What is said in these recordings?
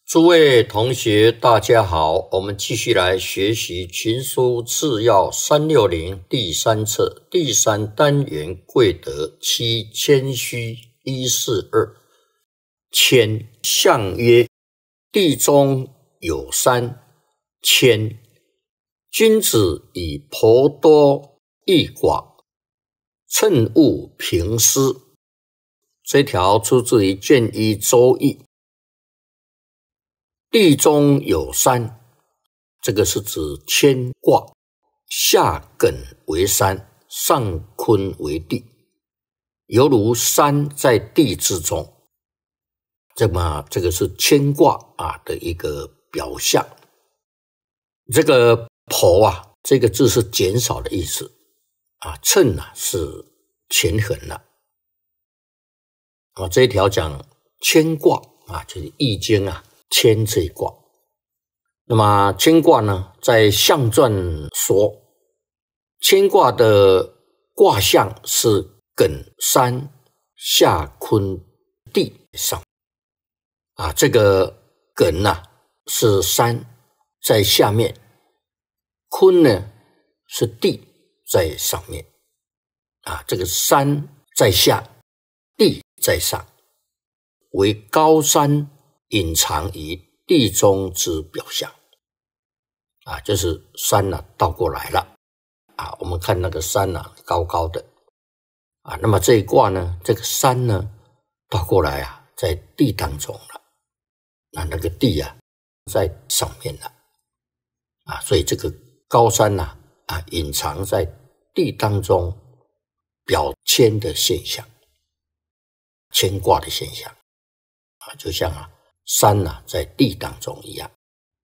诸位同学大家好，我们继续来学习群书治要360第3册第3单元贵德7谦虚142。谦，象曰：地中有山，谦。君子以博多益寡，乘物平施。这条出自于卷1周易。地中有山，这个是指谦卦，下艮为山，上坤为地，犹如山在地之中。这个是谦卦的一个表象。这个博这个字是减少的意思称是权衡了。这一条讲谦卦就是易经谦这一卦。那么谦卦呢，在象传说，谦卦的卦象是艮山下坤地上这个艮是山在下面，坤呢是地在上面这个山在下，地在上，为高山隐藏于地中之表象就是山倒过来了我们看那个山高高的那么这一卦呢，这个山呢倒过来在地当中了，那个地在上面了所以这个高山隐藏在地当中，表谦的现象，谦卦的现象就像山在地当中一样。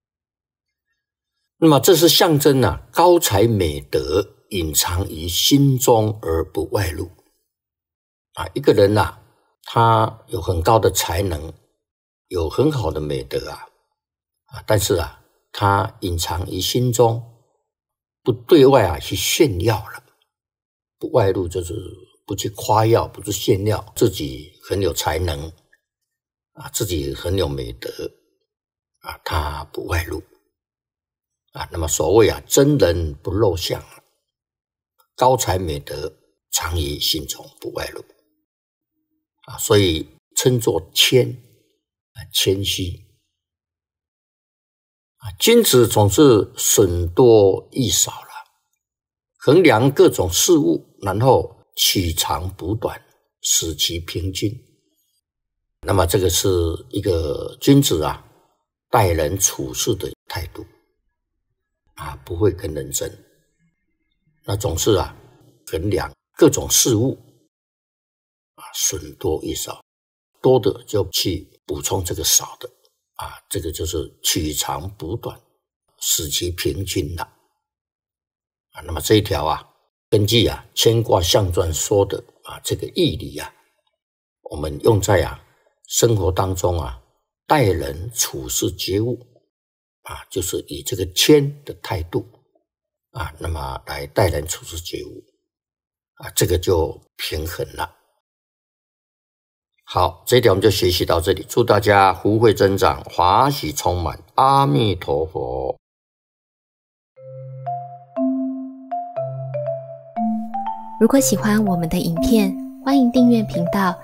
那么这是象征高才美德隐藏于心中而不外露一个人他有很高的才能，有很好的美德但是他隐藏于心中，不对外去炫耀了，不外露就是不去夸耀，不去炫耀自己很有才能自己很有美德他不外露那么所谓真人不露相高才美德藏于心中不外露所以称作谦虚君子总是损多益少了，衡量各种事物，然后取长补短，使其平均。那么这个是一个君子待人处事的态度不会跟人争，那总是衡量各种事物损多益少，多的就去补充这个少的这个就是取长补短，使其平均了那么这一条根据谦卦象传说的这个义理我们用在生活当中待人处事接物就是以这个谦的态度那么来待人处事接物这个就平衡了。好，这一条我们就学习到这里，祝大家福慧增长，华喜充满，阿弥陀佛。 如果喜欢我们的影片，欢迎订阅频道，